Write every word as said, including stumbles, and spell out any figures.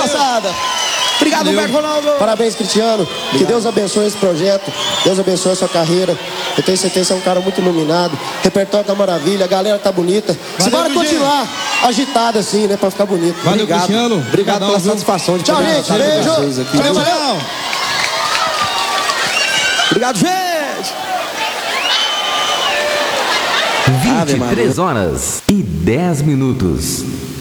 moçada. Obrigado, Valeu. Humberto Ronaldo. Parabéns, Cristiano. Obrigado. Que Deus abençoe esse projeto. Deus abençoe a sua carreira. Eu tenho certeza que você é um cara muito iluminado. O repertório tá maravilha, a galera tá bonita. Simbora continuar agitado assim, né? Pra ficar bonito. Valeu, Obrigado. Cristiano. Obrigado Obrigadão, pela viu? satisfação de Tchau, poder gente. estar com Beijo. vocês aqui. Valeu, Tchau. valeu. Obrigado, gente. vinte e três horas e dez minutos.